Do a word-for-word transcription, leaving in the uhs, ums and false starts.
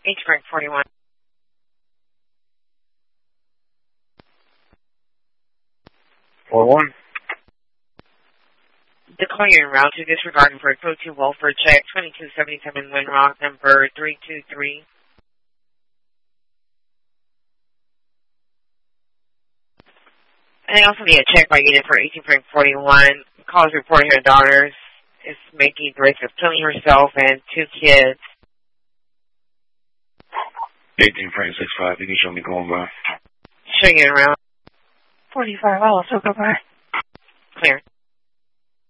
H Frank forty-one. four one. Declare your route to disregard for code two Wolford check twenty-two seventy-seven Windrock number three two three. And they also need a check by unit for eighteen Frank forty-one. Calls reporting her daughter is making threats of killing herself and two kids. eighteen Frank six five. You can show me going by. Showing you around. forty-five, I'll also go by. Clear.